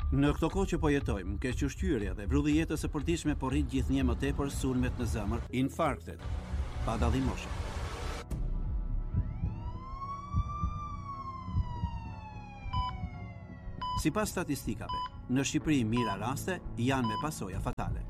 Në këto kohë që po jetojmë, kequshqyrja dhe vrulli jetës së përditshme po rrit gjithnjë më tepër sulmet në zemër, infarktet, pa dallim moshe. Sipas statistikave, në Shqipëri mira raste janë me pasoja fatale.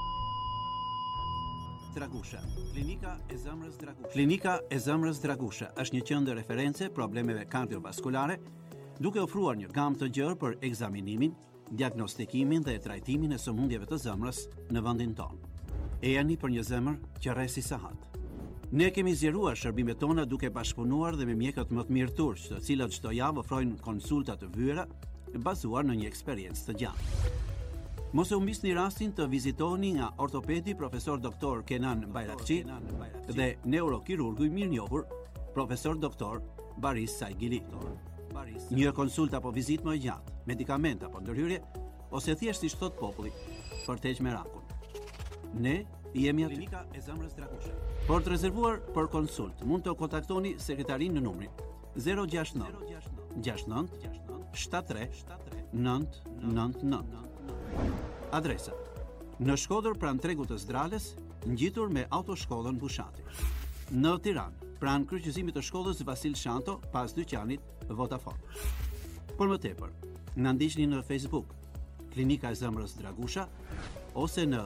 Dragusha. Klinika e zemrës Dragusha. Klinika e zemrës Dragusha është një qendër referencë problemeve kardiovaskulare, duke ofruar një gamë të gjerë për ekzaminimin, diagnostikimin dhe trajtimin e sëmundjeve të zemrës në vendin tonë. E jani për një zemër që rresi sahat. Ne kemi zgjeruar shërbimet tona duke bashkëpunuar dhe me mjekët më të mirë turq, të cilët çdo javë ofrojnë konsulta të vyera bazuar në një eksperiencë të gjatë. Mos e humbisni rastin të vizitoni nga ortopedi profesor doktor Kenan Bayrakçi dhe neurokirurgu i mirënjohur profesor doktor Baris Saigili. Një konsult apo vizitë më gjatë, medikament apo ndërhyrje, ose thjesht si thot populli, për të heqë merakun. Ne jemi aty. Klinika e zemrës Dragusha. Por të rezervuar për konsult, mund të kontaktoni sekretarin në numrin 069 69 73 999. Adresa: në Shkodër pranë tregut të Zdrales, ngjitur me autoshkollën Bushati. Në Tiranë, pranë kryqëzimit të shkollës Vasil Shanto, pas dyqanit Vodafone. Por më tepër, na ndiqni në Facebook, Klinika e zemrës Dragusha, ose në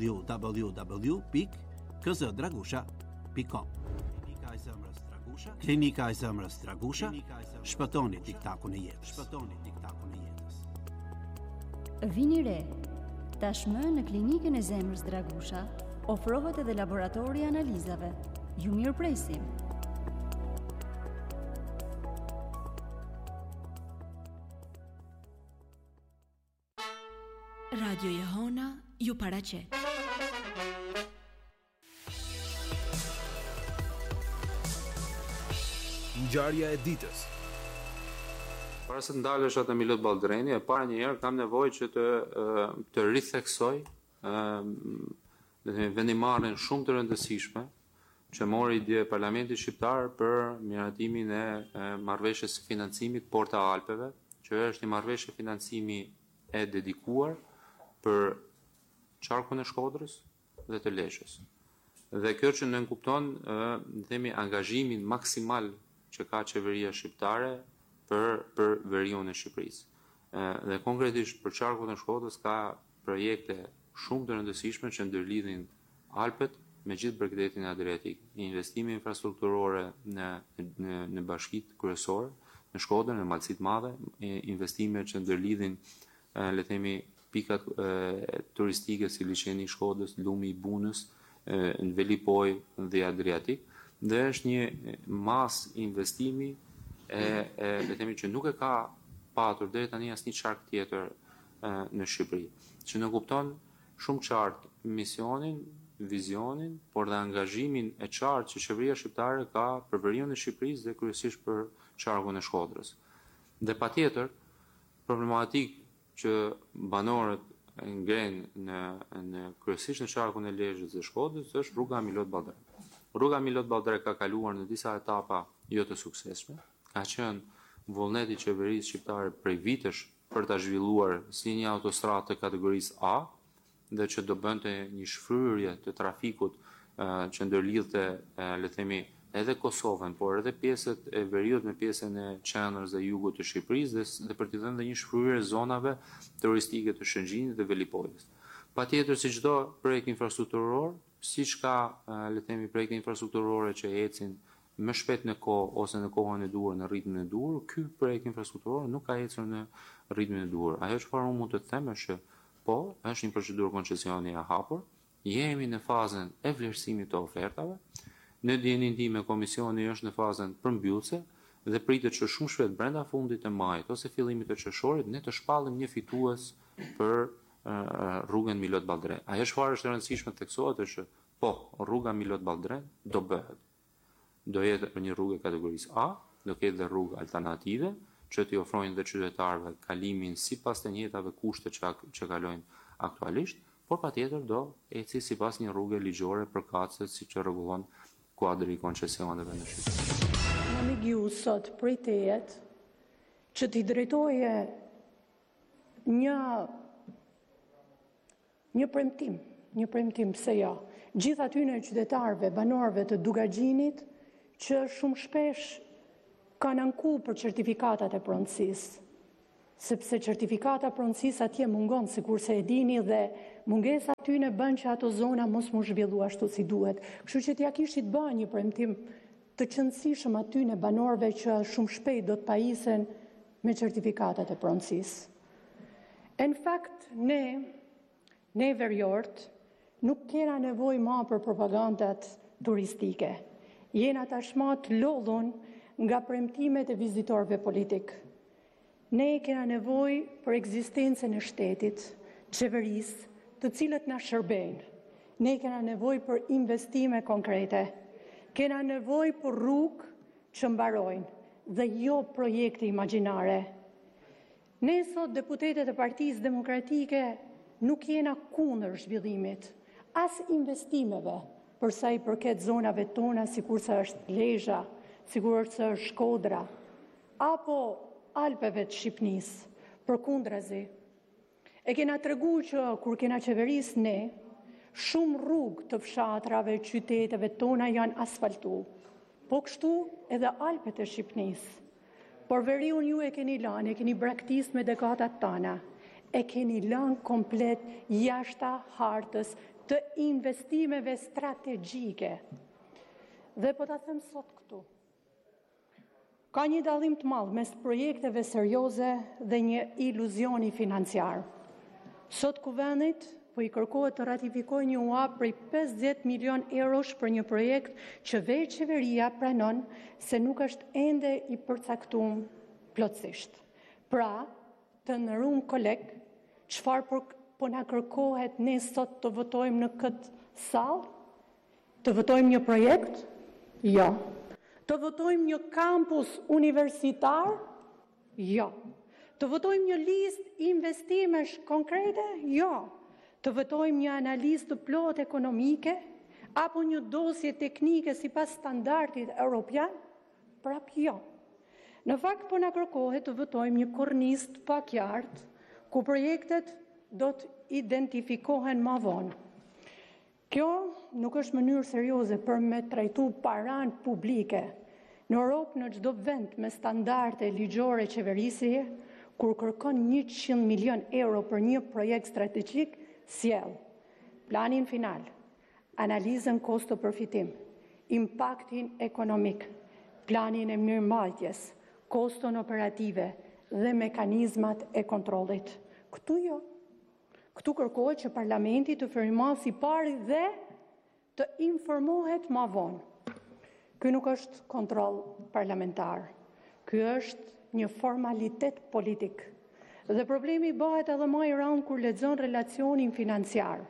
www.kzdragusha.com. Klinika e zemrës Dragusha. Klinika e zemrës Dragusha. Shpëtoni tiktakun e jetës. Shpëtoni tiktakun e jetës. Vini re. Tashmë në Klinikën e zemrës Dragusha ofrohet edhe laboratori i analizave. Ju mirëpresim. Radio Jehona ju paraqet. Ngjarja e ditës. Para se të ndalesh atë Milot Balldrani, e para një herë kam nevojë që të ritheksoj vendimarrjen shumë të rëndësishme që mori dje Parlamenti Shqiptar për miratimin e marrëveshjes së financimit Porta Alpeve, që është një marrëveshje financimi e dedikuar për qarkun e Shkodrës dhe të Lezhës. Dhe kjo që ne kupton themi angazhimin maksimal që ka qeveria shqiptare për veriun e Shqipërisë. Dhe konkretisht për qarkun e Shkodrës ka projekte shumë të rëndësishme që ndërlidhin Alpet me gjithë bregdetin adriatik. Investime infrastrukturore në bashkitë kryesore, në Shkodrën, në Malësit Madhe, investime që ndërlidhin le themi pikat turistike si liçeni i Shkodrës, lumi i Bunës, në Velipoj dhe Adriatik, dhe është një mas investimi le themi që nuk e ka patur deri tani asnjë qark tjetër në Shqipëri, që në kupton shumë qartë misionin, vizionin, por dhe angazhimin e qartë që qeveria shqiptare ka për veriun e Shqipërisë dhe kryesisht për qarkun e Shkodrës. Dhe patjetër, problematik që banorët ngren në kryesisht në qarkun e Lezhës dhe Shkodrës është rruga Milot Balldrani. Rruga Milot Balldrani ka kaluar në disa etapa jo të suksesshme, ka qenë vullneti i qeverisë shqiptare prej vitesh për ta zhvilluar si një autostradë të kategorisë A, dhe që do bënte një shfryrje të trafikut që ndërlidhte le themi edhe Kosovën, por edhe pjesët e veriut me pjesën e qendrës dhe jugut të Shqipërisë dhe për të dhënë një shfryrje zonave turistike të Shëngjinit dhe Velipojës. Patjetër si çdo projekt infrastrukturor, siç ka le themi projekte infrastrukturore që ecin më shpejt në kohë ose në kohën e duhur, në ritmin e duhur, ky projekt infrastrukturor nuk ka ecur në ritmin e duhur. Ajo çfarë unë mund të them është që po, është një procedurë koncesioni e hapur, jemi në fazën e vlerësimit të ofertave, në dijenin time komisioni është në fazën përmbyllëse dhe pritet që shumë shpejt brenda fundit të majit ose fillimit të qershorit ne të shpallim një fitues për rrugën Milot Balldrani. Ajo çfarë është e rëndësishme të theksohet është që po, rruga Milot Balldrani do bëhet. Do jetë për një rrugë kategorisë A, do ketë dhe rrugë alternative që t'i ofrojnë dhe qytetarëve kalimin sipas të njëjtave kushte që kalojnë aktualisht, por patjetër do eci sipas një rruge ligjore përkatëse siç e rregullon kuadri i koncesioneve në Shqipëri. Jam i sot prej tejet që t'i drejtoje një premtim pse jo. Gjithë atyre qytetarëve, banorëve të Dugargjinit që shumë shpesh kanë anku për certifikatat e pronësisë, sepse certifikata pronësisë atje mungon, sikur se e dini, dhe mungesa atyre bën që ato zona mos mu zhvillu ashtu si duhet. Kështu që t'ja kishit bën një premtim të qëndësishëm atyre banorëve që shumë shpejt do të pajisen me certifikatat e pronësisë. Në fakt, ne veriort, nuk kena nevoj ma për propagandat turistike. Jena tashma të lodhun nga premtimet e vizitorëve politik. Ne kena nevoj për ekzistencën e shtetit, qeverisë, të cilët na shërbejnë. Ne kena nevoj për investime konkrete. Kena nevoj për rrugë që mbarojnë dhe jo projekte imagjinare. Ne sot, deputetet e Partisë Demokratike, nuk jena kundër zhvillimit, as investimeve, përsa i përket zonave tona, sikur se është Lezhë, sikur se është Shkodra, apo Alpeve të Shqipnisë, përkundrazi. E kena tregu që kur kena qeveris ne, shumë rrugë të fshatrave, qyteteve tona janë asfaltu, po kështu edhe Alpet e Shqipnisë. Por veriun ju e keni lanë, e keni braktis me dekatat tana, e keni lanë komplet jashta hartës të investimeve strategjike. Dhe po ta them sot këtu. Ka një dallim të madh mes projekteve serioze dhe një iluzioni financiar. Sot Kuvendit po i kërkohet të ratifikojë një UA prej 50 milion eurosh për një projekt që vetë qeveria pranon se nuk është ende i përcaktuar plotësisht. Pra, të nderuar koleg, çfarë po na kërkohet ne sot të votojmë në këtë sallë? Të votojmë një projekt? Jo. Të votojmë një kampus universitar? Jo. Të votojmë një listë investimesh konkrete? Jo. Të votojmë një analizë të plot ekonomike? Apo një dosje teknike sipas standardit evropian? Prap jo. Në fakt po na kërkohet të votojmë një kornizë të pakjartë, ku projektet do të identifikohen ma vonë. Kjo nuk është mënyrë serioze për me trajtu paran publike. Në Europë, në çdo vend me standarde ligjore qeverisje, kur kërkon 100 milion euro për një projekt strategjik, sjell planin final, analizën kosto-përfitim, impaktin ekonomik, planin e mirëmbajtjes, koston operative dhe mekanizmat e kontrollit. Këtu jo. Këtu kërkohet që parlamenti të firmosë i pari dhe të informohet ma vonë. Ky nuk është kontroll parlamentar. Ky është një formalitet politik. Dhe problemi bëhet edhe më i rëndë kur lexon relacionin financiar.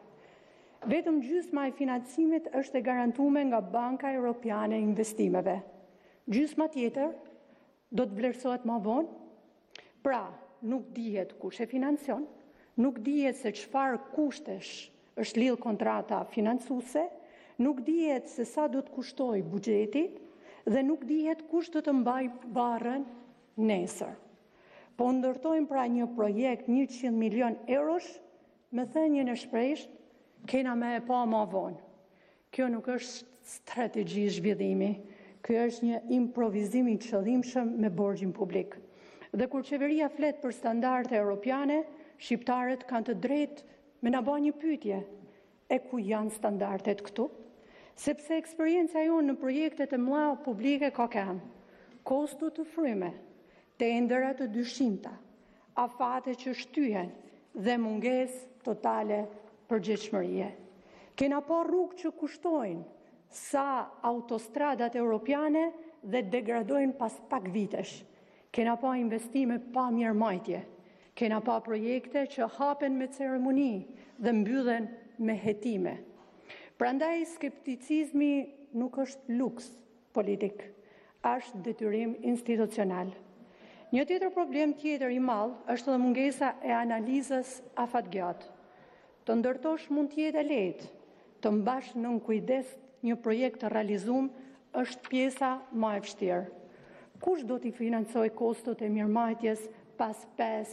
Vetëm gjysma e financimit është e garantuar nga Banka Europiane e Investimeve. Gjysma tjetër do të vlerësohet më vonë. Pra, nuk dihet kush e financion, nuk dihet se çfarë kushtesh është lidh kontrata financuese, nuk dihet se sa do të kushtoj buxheti dhe nuk dihet kush do të mbaj barrën nesër. Po ndërtojmë pra një projekt 100 milion eurosh, me thënien e shprehshtë, kena me e pa më vonë. Kjo nuk është strategji zhvillimi, kjo është një improvizim i qëllimshëm me borxhin publik. Dhe kur qeveria flet për standarde europiane, shqiptarët kanë të drejtë me na bënë një pyetje, e ku janë standardet këtu? Sepse eksperienca jonë në projektet e mëdha publike ka kanë kosto të fryme, tendera të dyshimta, afate që shtyhen dhe mungesë totale përgjegjësie. Kena pa rrugë që kushtojnë sa autostradat europiane dhe degradojnë pas pak vitesh. Kena pa investime pa mirëmbajtje. Kena pa projekte që hapen me ceremoni dhe mbyllen me hetime. Prandaj skepticizmi nuk është luks politik, është detyrim institucional. Një tjetër problem tjetër i madh është edhe mungesa e analizës afatgjatë. Të ndërtosh mund të jetë lehtë, të mbash nën kujdes një projekt të realizuar është pjesa më e vështirë. Kush do t'i financojë kostot e mirëmbajtjes pas 5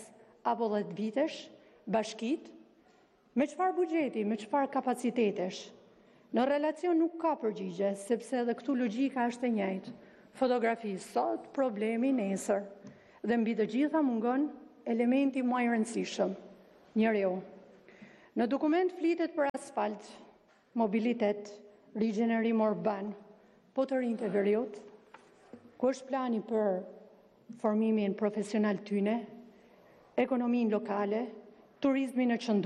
apo 10 vitesh, bashkit, me çfarë buxheti, me çfarë kapacitetesh. Në relacion nuk ka përgjigje, sepse edhe këtu logjika është e njëjtë. Fotografi sot, problemi nesër. Dhe mbi të gjitha mungon elementi më i rëndësishëm, njeriu. Në dokument flitet për asfalt, mobilitet, rigjenerim urban, po të rinjtë e veriut, ku është plani për formimin profesional tyne, ekonominë lokale, turizmin e qëndrueshëm,